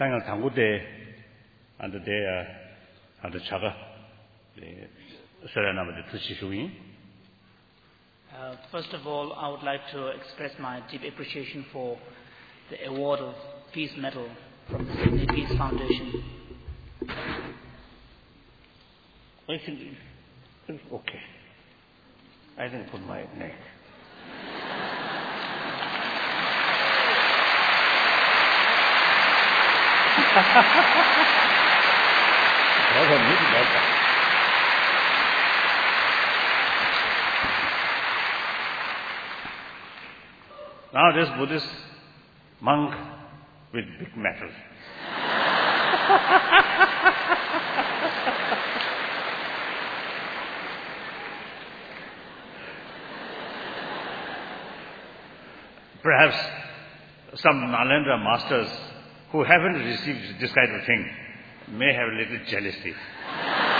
당연 당구 때 안데 안데 차가 서라나마데 뜻이슈이. First of all, I would like to express my deep appreciation for the award of Peace Medal from the Sydney Peace Foundation. I think it's okay. I can put my neck. Now this Buddhist monk with big metal. Perhaps some Nalendra masters who haven't received this kind of thing may have a little jealousy.